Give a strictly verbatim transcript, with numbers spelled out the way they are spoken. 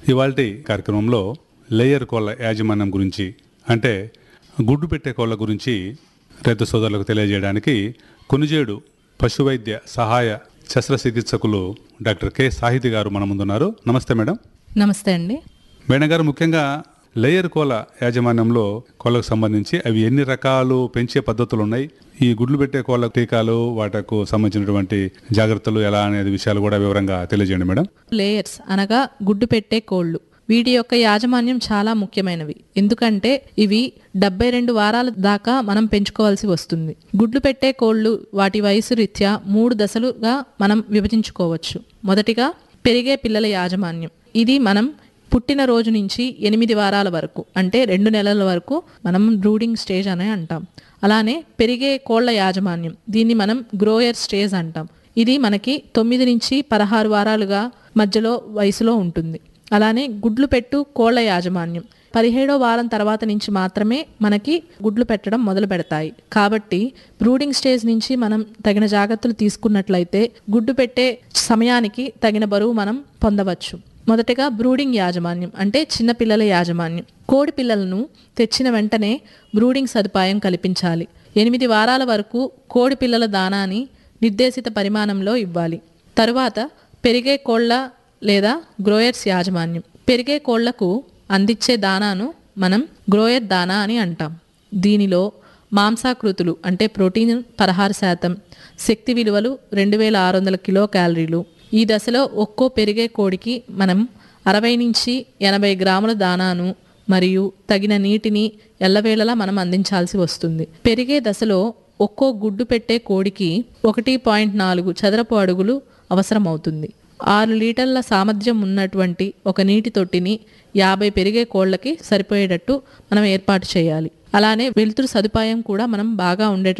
ఇవాల్టి కార్యక్రమంలో లేయర్ కోళ్ళ యాజమాన్యం గురించి అంటే గుడ్డు పెట్టే కోళ్ళ గురించి రైతు సోదరులకు తెలియజేయడానికి కొనుజేడు పశువైద్య సహాయ శస్త్రచికిత్సకులు డాక్టర్ కె సాహితి గారు మన ముందున్నారు. నమస్తే మేడం. నమస్తే అండి. మేడం గారు, ముఖ్యంగా లేయర్ కోళ్ళ యాజమాన్యంలో కోళ్ళకు సంబంధించి అవి ఎన్ని రకాలు పెంచే పద్ధతులు ఉన్నాయి, ఈ గుడ్లు పెట్టే కోళ్ళ టీకాలు వాటికు సంబంధించినటువంటి జాగ్రత్తలు ఎలా అనేది విషయాలు కూడా వివరంగా తెలియజేయండి మేడం. లేయర్స్ అనగా గుడ్డు పెట్టే కోళ్ళు, వీటి యొక్క యాజమాన్యం చాలా ముఖ్యమైనవి. ఎందుకంటే ఇవి డెబ్బై రెండు వారాల దాకా మనం పెంచుకోవాల్సి వస్తుంది. గుడ్లు పెట్టే కోళ్ళు వాటి వయసు రీత్యా మూడు దశలుగా మనం విభజించుకోవచ్చు. మొదటిగా పెరిగే పిల్లల యాజమాన్యం. ఇది మనం పుట్టిన రోజు నుంచి ఎనిమిది వారాల వరకు అంటే రెండు నెలల వరకు మనం బ్రూడింగ్ స్టేజ్ అనే అంటాం. అలానే పెరిగే కోళ్ల యాజమాన్యం, దీన్ని మనం గ్రోయర్ స్టేజ్ అంటాం. ఇది మనకి తొమ్మిది నుంచి పదహారు వారాలుగా మధ్యలో వయసులో ఉంటుంది. అలానే గుడ్లు పెట్టు కోళ్ల యాజమాన్యం పదిహేడో వారం తర్వాత నుంచి మాత్రమే మనకి గుడ్లు పెట్టడం మొదలు పెడతాయి. కాబట్టి బ్రూడింగ్ స్టేజ్ నుంచి మనం తగిన జాగ్రత్తలు తీసుకున్నట్లయితే గుడ్డు పెట్టే సమయానికి తగిన బరువు మనం పొందవచ్చు. మొదటగా బ్రూడింగ్ యాజమాన్యం అంటే చిన్నపిల్లల యాజమాన్యం. కోడి పిల్లలను తెచ్చిన వెంటనే బ్రూడింగ్ సదుపాయం కల్పించాలి. ఎనిమిది వారాల వరకు కోడి పిల్లల దానాన్ని నిర్దేశిత పరిమాణంలో ఇవ్వాలి. తరువాత పెరిగే కోళ్ల లేదా గ్రోయర్స్ యాజమాన్యం. పెరిగే కోళ్లకు అందించే దానాను మనం గ్రోయర్ దానా అని అంటాం. దీనిలో మాంసాకృతులు అంటే ప్రోటీన్ పదహారు శాతం, శక్తి విలువలు రెండు వేల ఆరు వందల కిలో క్యాలరీలు. ఈ దశలో ఒక్కో పెరిగే కోడికి మనం అరవై నుంచి ఎనభై గ్రాముల దానాను మరియు తగిన నీటిని ఎల్లవేళలా మనం అందించాల్సి వస్తుంది. పెరిగే దశలో ఒక్కో గుడ్డు పెట్టే కోడికి ఒకటి పాయింట్ నాలుగు చదరపు అడుగులు అవసరమవుతుంది. ఆరు లీటర్ల సామర్థ్యం ఉన్నటువంటి ఒక నీటి తొట్టిని యాభై పెరిగే కోళ్ళకి సరిపోయేటట్టు మనం ఏర్పాటు చేయాలి. అలానే వెలుతురు సదుపాయం కూడా మనం బాగా ఉండేటట్టు